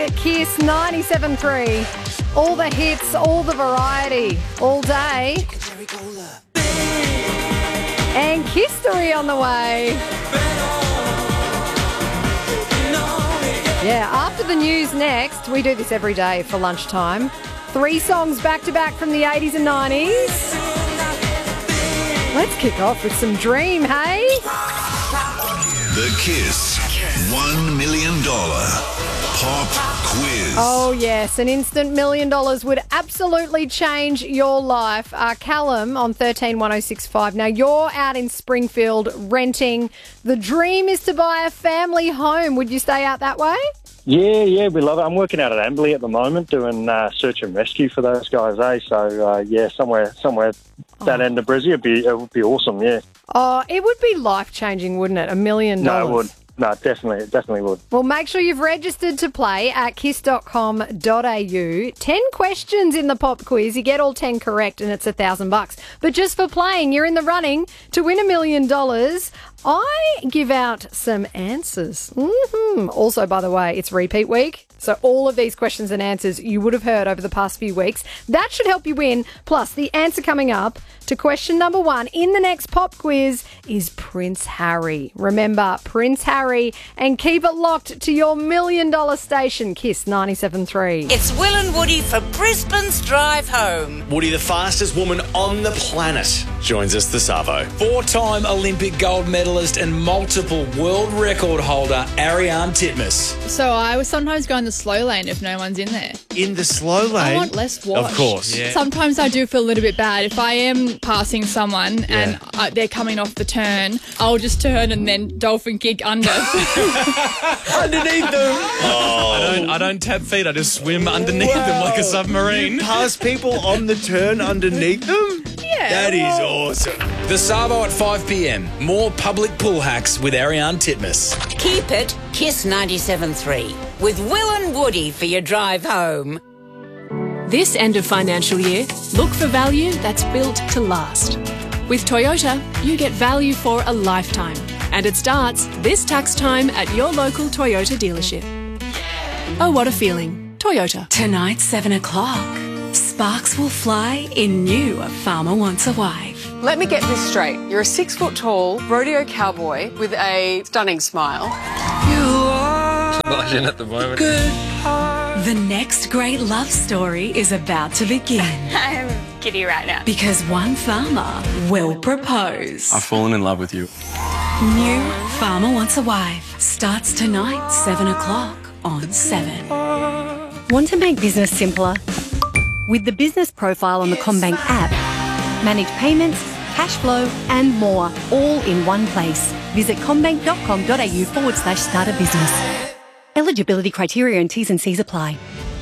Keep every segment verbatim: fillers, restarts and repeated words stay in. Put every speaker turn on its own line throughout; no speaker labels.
at Kiss ninety-seven point three. All the hits, all the variety, all day. And Kisstory on the way. Yeah, after the news next, we do this every day for lunchtime. Three songs back-to-back from the eighties and nineties. Let's kick off with some Dream, hey?
The Kiss one million dollars Pop Quiz.
Oh, yes. An instant million dollars would absolutely change your life. Uh, Callum on thirteen one oh six five. Now, you're out in Springfield renting. The dream is to buy a family home. Would you stay out that way?
Yeah, yeah, we love it. I'm working out at Amberley at the moment doing uh, search and rescue for those guys, eh? So, uh, yeah, somewhere somewhere that
Oh.
end of Brizzy, it'd be, it would be awesome, yeah.
Oh, it would be life-changing, wouldn't it? A million dollars.
No, it would. No, definitely, it definitely would.
Well, make sure you've registered to play at kiss dot com dot a u. Ten questions in the pop quiz. You get all ten correct and it's a thousand bucks. But just for playing, you're in the running to win a million dollars. I give out some answers. Mm-hmm. Also, by the way, it's repeat week. So all of these questions and answers you would have heard over the past few weeks. That should help you win. Plus, the answer coming up to question number one in the next pop quiz is Prince Harry. Remember, Prince Harry, and keep it locked to your million dollar station, Kiss ninety-seven point three.
It's Will and Woody for Brisbane's Drive Home.
Woody, the fastest woman on the planet, joins us this Savo.
Four-time Olympic gold medalist and multiple world record holder, Ariane Titmus.
So I will sometimes go in the slow lane if no one's in there.
In the slow lane?
I want less wash.
Of course. Yeah.
Sometimes I do feel a little bit bad. If I am passing someone and uh, they're coming off the turn, I'll just turn and then dolphin kick under.
Underneath them. Oh.
I don't, I don't tap feet, I just swim underneath
Wow.
them like a submarine.
You pass people on the turn underneath them?
Yeah.
That is awesome.
The Savo at five p.m. More public pool hacks with Ariane Titmus.
Keep it Kiss ninety-seven point three with Will and Woody for your drive home.
This end of financial year, look for value that's built to last. With Toyota, you get value for a lifetime. And it starts this tax time at your local Toyota dealership. Oh, what a feeling. Toyota.
Tonight, seven o'clock, sparks will fly in new A Farmer Wants a Wife.
Let me get this straight. You're a six-foot-tall rodeo cowboy with a stunning smile.
Blushing at the moment.
The next great love story is about to begin.
I'm giddy right now.
Because one farmer will propose.
I've fallen in love with you.
New Farmer Wants a Wife starts tonight, seven o'clock on seven.
Want to make business simpler? With the business profile on the CommBank app, manage payments, cash flow and more, all in one place. Visit commbank dot com dot a u forward slash start a business. Eligibility criteria and T's and C's apply.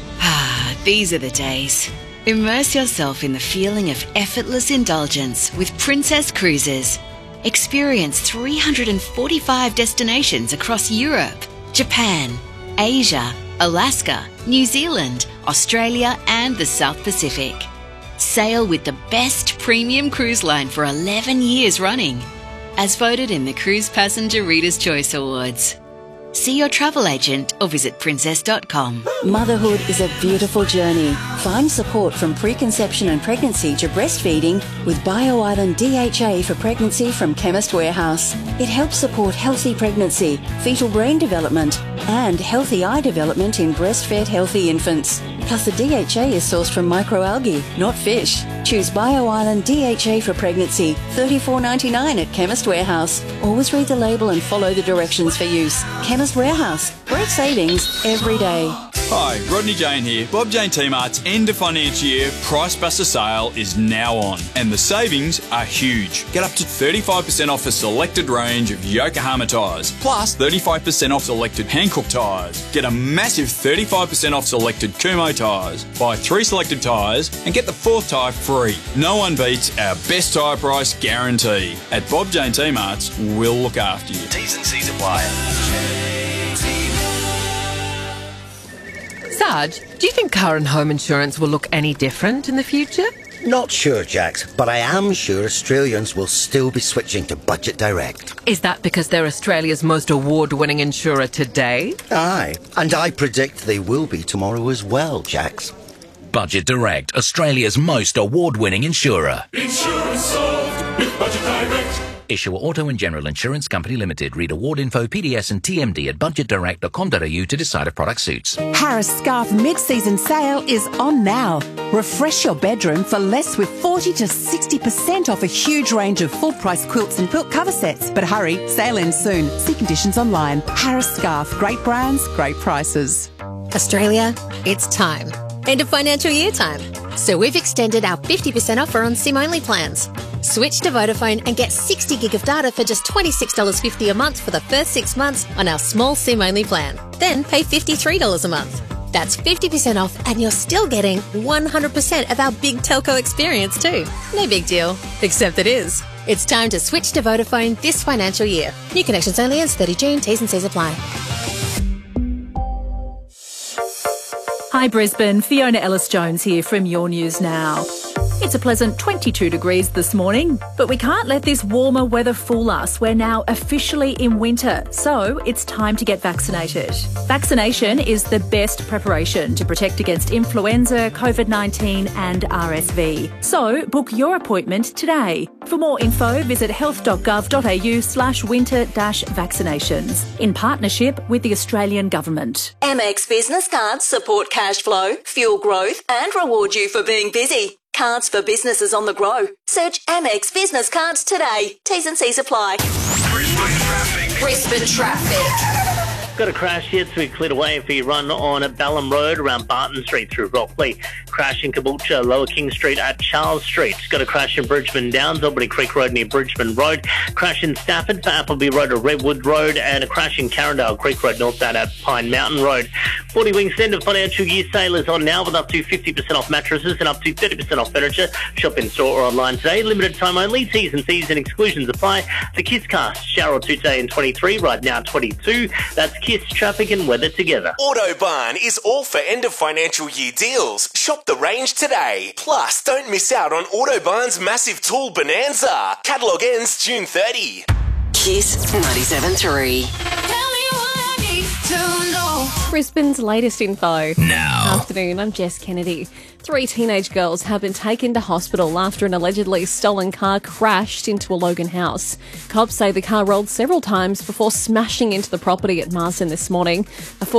Ah, these are the days. Immerse yourself in the feeling of effortless indulgence with Princess Cruises. Experience three hundred forty-five destinations across Europe, Japan, Asia, Alaska, New Zealand, Australia and the South Pacific. Sail with the best premium cruise line for eleven years running, as voted in the Cruise Passenger Reader's Choice Awards. See your travel agent or visit princess dot com.
Motherhood is a beautiful journey. Find support from preconception and pregnancy to breastfeeding with BioIsland D H A for pregnancy from Chemist Warehouse. It helps support healthy pregnancy, fetal brain development, and healthy eye development in breastfed healthy infants. Plus, the D H A is sourced from microalgae, not fish. Choose BioIsland D H A for pregnancy, thirty-four ninety-nine at Chemist Warehouse. Always read the label and follow the directions for use. Chemist Warehouse. Great savings every day.
Hi, Rodney Jane here. Bob Jane T-Mart's end of financial year Price Buster sale is now on, and the savings are huge. Get up to thirty-five percent off a selected range of Yokohama tyres, plus thirty-five percent off selected Hankook tyres. Get a massive thirty-five percent off selected Kumho tyres. Buy three selected tyres and get the fourth tyre free. No one beats our best tyre price guarantee. At Bob Jane T-Mart's, we'll look after you.
T's and C's apply.
Sarge, do you think car and home insurance will look any different in the future? Not sure, Jax, but I am sure Australians will still be switching to Budget Direct.
Is that because they're Australia's most award-winning insurer today?
Aye, and I predict they will be tomorrow as well, Jax.
Budget Direct, Australia's most award-winning insurer.
Insurance solved with Budget Direct.
Issuer Auto and General Insurance Company Limited. Read award info, P D S and T M D at budget direct dot com dot a u to decide if product suits.
Harris Scarf mid-season sale is on now. Refresh your bedroom for less with forty to sixty percent off a huge range of full-price quilts and quilt cover sets. But hurry, sale ends soon. See conditions online. Harris Scarf, great brands, great prices.
Australia, it's time. End of financial year time. So we've extended our fifty percent offer on SIM-only plans. Switch to Vodafone and get sixty gig of data for just twenty-six dollars fifty a month for the first six months on our small SIM-only plan. Then pay fifty-three dollars a month. That's fifty percent off and you're still getting one hundred percent of our big telco experience too. No big deal, except it is. It's time to switch to Vodafone this financial year. New connections only ends thirty June. T's and C's apply.
Hi Brisbane, Fiona Ellis-Jones here from Your News Now. It's a pleasant twenty-two degrees this morning, but we can't let this warmer weather fool us. We're now officially in winter, so it's time to get vaccinated. Vaccination is the best preparation to protect against influenza, COVID nineteen and R S V. So book your appointment today. For more info, visit health dot gov dot a u slash winter dash vaccinations in partnership with the Australian Government.
Amex Business Cards support cash flow, fuel growth and reward you for being busy. Cards for businesses on the go. Search Amex Business Cards today. T's and C's apply.
Brisbane traffic.
Brisbane traffic.
Got a crash here to be cleared away for your run on Balham Road around Barton Street through Rockley. Crash in Caboolture, Lower King Street at Charles Street. Got a crash in Bridgeman Downs, Albany Creek Road near Bridgeman Road. Crash in Stafford for Appleby Road at Redwood Road. And a crash in Carindale Creek Road northbound at Pine Mountain Road. forty Wings End of financial year sale is on now with up to fifty percent off mattresses and up to thirty percent off furniture. Shop in store or online today. Limited time only. T's and C's and exclusions apply. The KissCast, shower Tuesday in twenty-three, right now twenty-two. That's Kiss, traffic and weather together.
Autobarn is all for end of financial year deals. Shop the range today. Plus, don't miss out on Autobarn's massive tool bonanza. Catalogue ends June thirtieth.
Kiss ninety-seven three.
Brisbane's latest info.
Now.
Afternoon, I'm Jess Kennedy. Three teenage girls have been taken to hospital after an allegedly stolen car crashed into a Logan house. Cops say the car rolled several times before smashing into the property at Marsden this morning. A